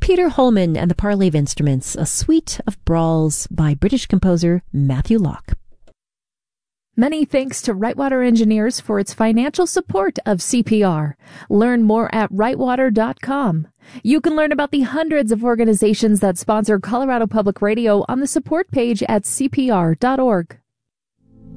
Peter Holman and the Parley of Instruments, a suite of brawls by British composer Matthew Locke. Many thanks to Rightwater Engineers for its financial support of CPR. Learn more at rightwater.com. You can learn about the hundreds of organizations that sponsor Colorado Public Radio on the support page at cpr.org.